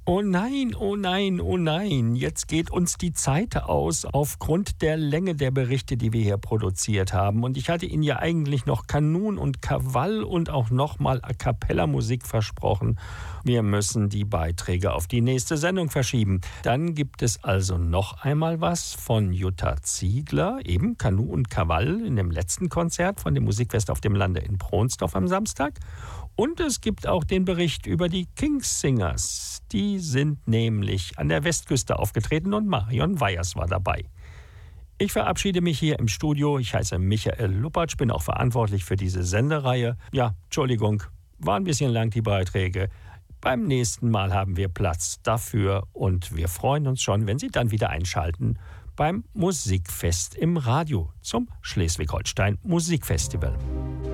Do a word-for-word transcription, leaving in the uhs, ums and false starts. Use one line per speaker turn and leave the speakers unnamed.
Oh nein, oh nein, oh nein, jetzt geht uns die Zeit aus aufgrund der Länge der Berichte, die wir hier produziert haben. Und ich hatte Ihnen ja eigentlich noch Kanun und Krawall und auch nochmal A-Cappella-Musik versprochen. Wir müssen die Beiträge auf die nächste Sendung verschieben. Dann gibt es also noch einmal was von Jutta Ziegler, eben Kanu und Krawall in dem letzten Konzert von dem Musikfest auf dem Lande in Pronsdorf am Samstag. Und es gibt auch den Bericht über die Kingsingers. Die sind nämlich an der Westküste aufgetreten und Marion Weyers war dabei. Ich verabschiede mich hier im Studio. Ich heiße Michael Luppertsch, bin auch verantwortlich für diese Sendereihe. Ja, Entschuldigung, war ein bisschen lang die Beiträge. Beim nächsten Mal haben wir Platz dafür und wir freuen uns schon, wenn Sie dann wieder einschalten beim Musikfest im Radio zum Schleswig-Holstein Musikfestival.